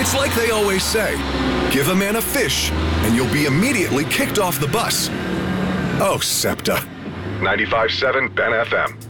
It's like they always say, give a man a fish, and you'll be immediately kicked off the bus. Oh, SEPTA. 95.7 Ben FM.